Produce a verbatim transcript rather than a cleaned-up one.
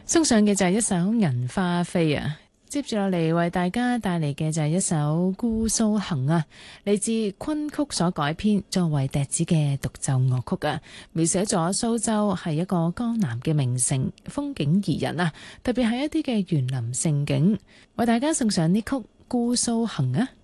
送上嘅就係一首《銀花飛》啊，接住落嚟為大家帶嚟嘅就係一首《姑蘇行》啊，嚟自昆曲所改編，作為笛子嘅獨奏樂曲啊，描寫咗蘇州係一個江南嘅名城，風景宜人啊，特別係一啲嘅園林盛景，為大家送上呢曲《姑蘇行》啊。